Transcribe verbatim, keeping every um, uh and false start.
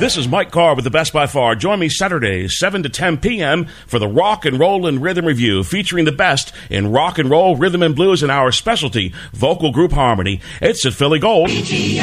This is Mike Carr with the Best by Far. Join me Saturdays, seven to ten p.m. for the Rock and Roll and Rhythm Review, featuring the best in rock and roll, rhythm and blues, and our specialty, vocal group harmony. It's at Philly Gold.